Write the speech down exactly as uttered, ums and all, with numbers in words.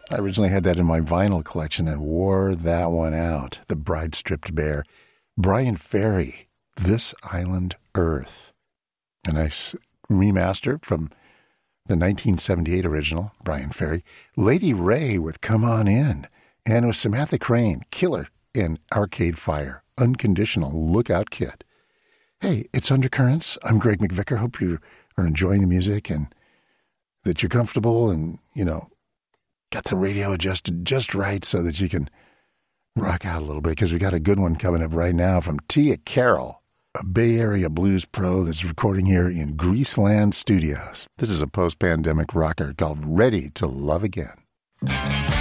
I originally had that in my vinyl collection and wore that one out. The Bride Stripped Bare. Brian Ferry, This Island Earth. A nice remaster from the nineteen seventy-eight original, Brian Ferry. Lady Ray with Come On In. And it was Samantha Crane, Killer in Arcade Fire. Unconditional Lookout Kid. Hey, it's Undercurrents. I'm Greg McVicker. Hope you are enjoying the music and that you're comfortable and, you know, got the radio adjusted just right so that you can rock out a little bit, because we got a good one coming up right now from Tia Carroll, a Bay Area blues pro that's recording here in Greaseland Studios. This is a post-pandemic rocker called Ready to Love Again.